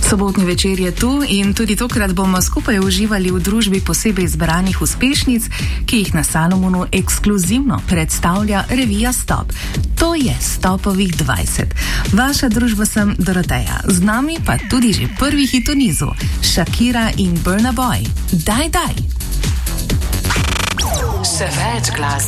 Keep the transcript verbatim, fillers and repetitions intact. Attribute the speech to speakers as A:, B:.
A: Sobotni večer je tu in tudi tokrat bomo skupaj uživali v družbi posebej izbranih uspešnic, ki jih na Salomonu ekskluzivno predstavlja revija Stop. To je Stopovih dvajset. Vaša družba sem Doroteja, z nami pa tudi že prvi hit v nizu, Shakira in Burna Boy. Daj, daj!
B: Še več glasbe.